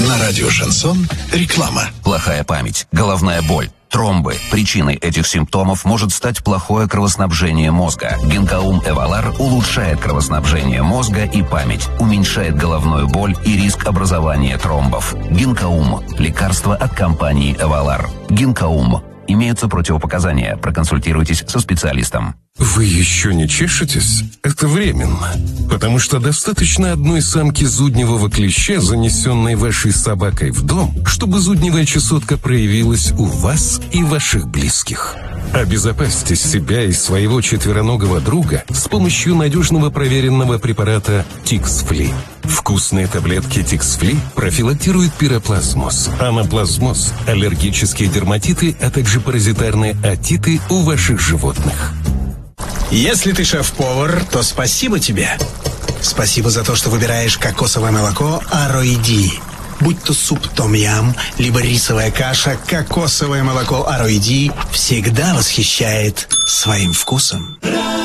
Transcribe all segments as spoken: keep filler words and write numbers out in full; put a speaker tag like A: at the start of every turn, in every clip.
A: На радио «Шансон» реклама.
B: Плохая память, головная боль, тромбы. Причиной этих симптомов может стать плохое кровоснабжение мозга. Гинкаум Эвалар улучшает кровоснабжение мозга и память, уменьшает головную боль и риск образования тромбов. Гинкаум – лекарство от компании Эвалар. Гинкаум. Имеются противопоказания. Проконсультируйтесь со специалистом.
C: Вы еще не чешетесь? Это временно. Потому что достаточно одной самки зудневого клеща, занесенной вашей собакой в дом, чтобы зудневая чесотка проявилась у вас и ваших близких. Обезопасьте себя и своего четвероногого друга с помощью надежного проверенного препарата Тикс-Фли. Вкусные таблетки Тикс-Фли профилактируют пироплазмоз, анаплазмоз, аллергические дерматиты, а также паразитарные отиты у ваших животных.
D: Если ты шеф-повар, то спасибо тебе. Спасибо за то, что выбираешь кокосовое молоко Ароиди. Будь то суп том-ям, либо рисовая каша, кокосовое молоко Ароиди всегда восхищает своим вкусом.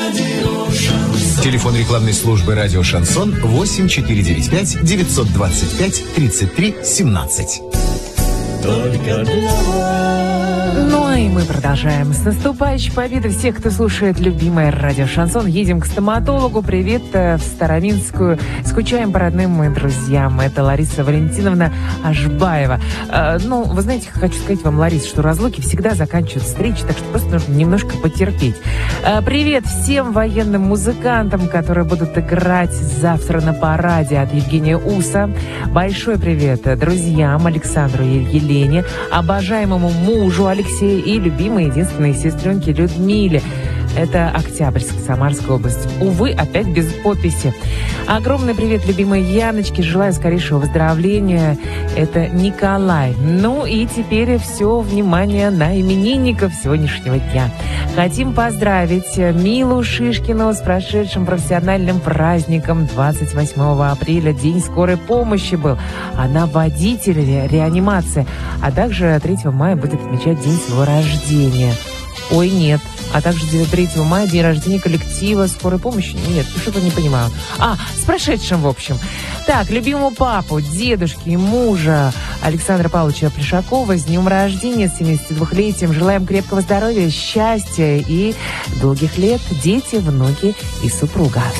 E: Телефон рекламной службы «Радио Шансон» восемь четыре девять пять девятьсот двадцать пять тридцать три семнадцать.
F: Только для вас. Ну, а и мы продолжаем. С наступающей победой всех, кто слушает любимое радио «Шансон». Едем к стоматологу. Привет в Староминскую. Скучаем по родным и друзьям. Это Лариса Валентиновна Ашбаева. Э, ну, вы знаете, хочу сказать вам, Лариса, что разлуки всегда заканчивают встречи, так что просто нужно немножко потерпеть. Э, привет всем военным музыкантам, которые будут играть завтра на параде, от Евгения Уса. Большой привет друзьям Александру и Елене, обожаемому мужу Алексею и любимой единственной сестренке Людмиле. Это Октябрьск, Самарская область. Увы, опять без подписи. Огромный привет любимой Яночке. Желаю скорейшего выздоровления. Это Николай. Ну и теперь все внимание на именинников сегодняшнего дня. Хотим поздравить Милу Шишкину с прошедшим профессиональным праздником. двадцать восьмого апреля день скорой помощи был. Она водитель реанимации. А также третьего мая будет отмечать день своего рождения. Ой, нет. А также третьего мая день рождения коллектива скорой помощи. Нет, что-то не понимаю. А, с прошедшим, в общем. Так, любимому папу, дедушке и мужа Александра Павловича Плешакова с днем рождения, с семидесятидвухлетием. Желаем крепкого здоровья, счастья и долгих лет, дети, внуки и супруга.